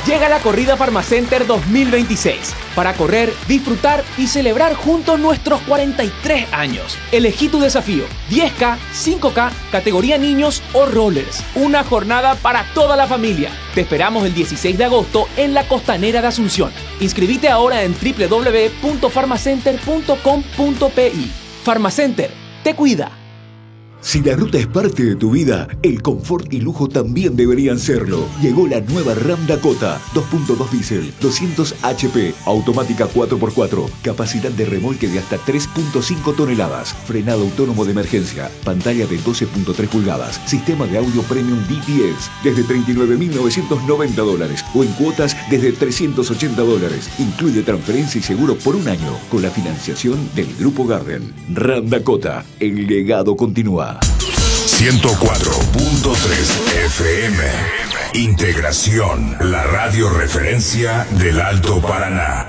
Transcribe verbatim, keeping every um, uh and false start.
Llega la corrida Pharmacenter dos mil veintiséis para correr, disfrutar y celebrar juntos nuestros cuarenta y tres años. Elegí tu desafío, diez K, cinco K, categoría niños o rollers. Una jornada para toda la familia. Te esperamos el dieciséis de agosto en la Costanera de Asunción. Inscribite ahora en doble u doble u doble u punto farmacenter punto com punto pi. Pharmacenter, te cuida. Si la ruta es parte de tu vida, el confort y lujo también deberían serlo. Llegó la nueva Ram Dakota, dos punto dos diésel, doscientos H P, automática cuatro por cuatro, capacidad de remolque de hasta tres punto cinco toneladas, frenado autónomo de emergencia, pantalla de doce punto tres pulgadas, sistema de audio premium D T S, desde treinta y nueve mil novecientos noventa dólares o en cuotas desde trescientos ochenta dólares. Incluye transferencia y seguro por un año con la financiación del Grupo Garden. Ram Dakota, el legado continúa. ciento cuatro punto tres F M. Integración, la radio referencia del Alto Paraná.